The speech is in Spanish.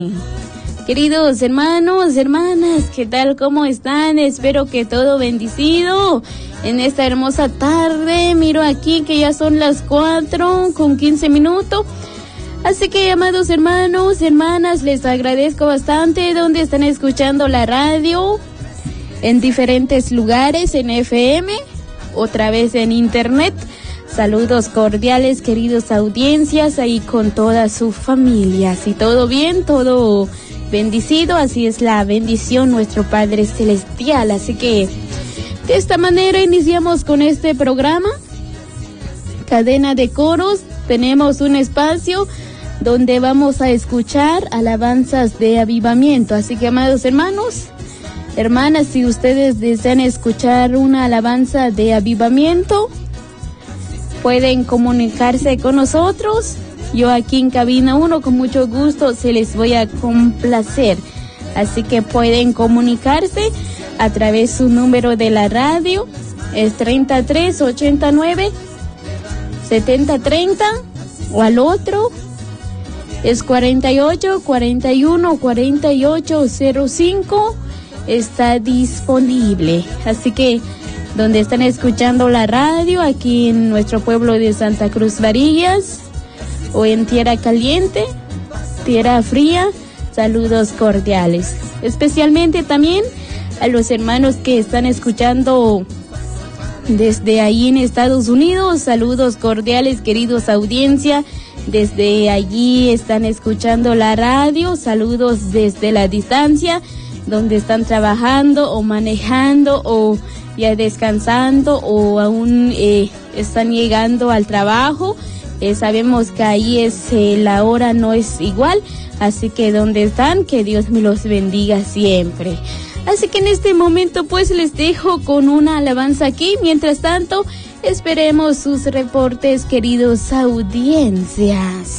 Queridos hermanos, hermanas, ¿qué tal? ¿Cómo están? Espero que todo bendecido en esta hermosa tarde. Miro aquí que ya son las 4:15. Así que, amados hermanos, hermanas, les agradezco bastante donde están escuchando la radio en diferentes lugares, en FM, otra vez en internet. Saludos cordiales, queridos audiencias, ahí con toda su familia. Si todo bien, todo bendecido, así es la bendición nuestro Padre Celestial. Así que de esta manera iniciamos con este programa, Cadena de Coros. Tenemos un espacio donde vamos a escuchar alabanzas de avivamiento. Así que, amados hermanos, hermanas, si ustedes desean escuchar una alabanza de avivamiento, pueden comunicarse con nosotros. Yo aquí en Cabina 1 con mucho gusto se les voy a complacer. Así que pueden comunicarse a través de su número de la radio. Es 3389-7030 o al otro es 48-41-4805. Está disponible. Así que donde están escuchando la radio, aquí en nuestro pueblo de Santa Cruz Varillas, o en Tierra Caliente, Tierra Fría, saludos cordiales. Especialmente también a los hermanos que están escuchando desde ahí en Estados Unidos, saludos cordiales, queridos audiencia. Desde allí están escuchando la radio, saludos desde la distancia, donde están trabajando o manejando o ya descansando o aún están llegando al trabajo. Sabemos que ahí la hora no es igual, así que donde están, que Dios me los bendiga siempre. Así que en este momento pues les dejo con una alabanza aquí. Mientras tanto, esperemos sus reportes, queridos audiencias.